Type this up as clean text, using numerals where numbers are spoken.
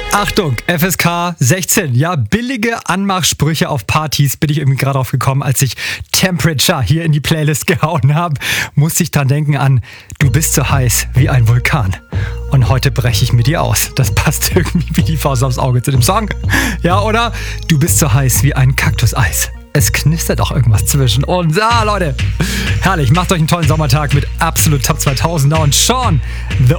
Achtung, FSK 16. Ja, billige Anmachsprüche auf Partys bin ich irgendwie gerade drauf gekommen, als ich Temperature hier in die Playlist gehauen habe. Musste ich dran denken an, du bist so heiß wie ein Vulkan. Und heute breche ich mit dir aus. Das passt irgendwie wie die Faust aufs Auge zu dem Song. Ja, oder? Du bist so heiß wie ein Kaktuseis. Es knistert auch irgendwas zwischen. Und Leute, herrlich. Macht euch einen tollen Sommertag mit absolut Top 2000er und Sean The